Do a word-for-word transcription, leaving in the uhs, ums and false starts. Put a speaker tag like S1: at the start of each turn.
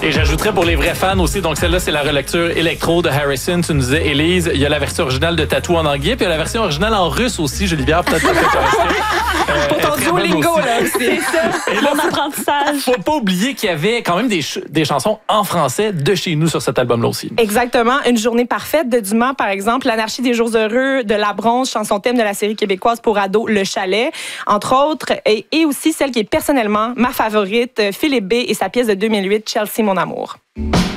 S1: Et j'ajouterais pour les vrais fans aussi, donc celle-là, c'est la relecture électro de Harrison. Tu nous disais, Élise, il y a la version originale de Tattoo en anglais, puis il y a la version originale en russe aussi. Julie Biard, peut-être que euh,
S2: pour ton Duolingo, là, c'est ça.
S1: Et là,
S2: mon apprentissage.
S1: Faut pas oublier qu'il y avait quand même des, ch- des chansons en français de chez nous sur cet album-là aussi.
S2: Exactement. Une journée parfaite de Dumas, par exemple. L'anarchie des jours heureux de La Bronze, chanson thème de la série québécoise pour ados, Le Chalet, entre autres. Et, et aussi celle qui est personnellement ma favorite, Philippe B et sa pièce de deux mille huit, Chelsea, mon amour.